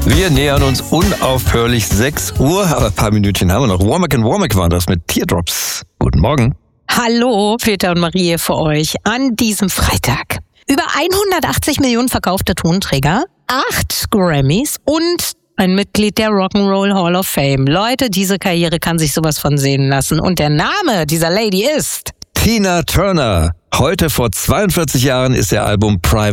Wir nähern uns unaufhörlich 6 Uhr, aber ein paar Minütchen haben wir noch. Womack & Womack war das mit Teardrops. Guten Morgen. Hallo, Peter und Marie für euch an diesem Freitag. Über 180 Millionen verkaufte Tonträger, 8 Grammys und ein Mitglied der Rock'n'Roll Hall of Fame. Leute, diese Karriere kann sich sowas von sehen lassen. Und der Name dieser Lady ist Tina Turner. Heute vor 42 Jahren ist ihr Album Private